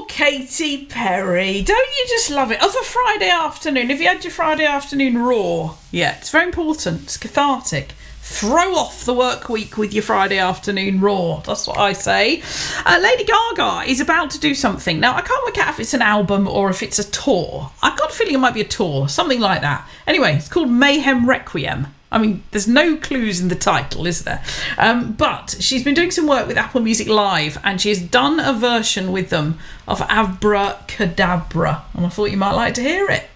Oh, Katy Perry. Don't you just love it? Of a Friday afternoon. Have you had your Friday afternoon raw? Yeah, it's very important. It's cathartic. Throw off the work week with your Friday afternoon raw. That's what I say. Lady Gaga is about to do something. Now, I can't work out if it's an album or if it's a tour. I've got a feeling it might be a tour, something like that. Anyway, it's called Mayhem Requiem. I mean, there's no clues in the title, is there? But she's been doing some work with Apple Music Live, and she has done a version with them of Abracadabra, and I thought you might like to hear it.